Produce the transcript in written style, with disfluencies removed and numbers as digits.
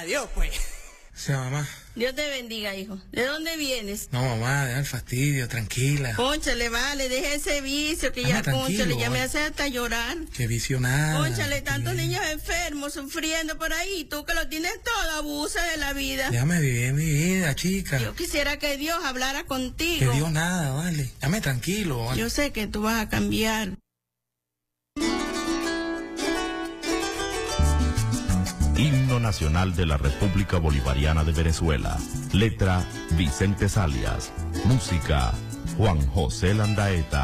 Adiós, pues. Sí, mamá. Dios te bendiga, hijo. ¿De dónde vienes? No, mamá, deja el fastidio, tranquila. Cónchale, vale, deja ese vicio que ya, cónchale, ya me hace hasta llorar. Qué vicio nada. Cónchale, tantos niños enfermos, sufriendo por ahí, tú que lo tienes todo, abusa de la vida. Déjame vivir mi vida, chica. Yo quisiera que Dios hablara contigo. Que Dios nada, vale. Dame tranquilo, vale. Yo sé que tú vas a cambiar. Himno Nacional de la República Bolivariana de Venezuela. Letra: Vicente Salias. Música: Juan José Landaeta.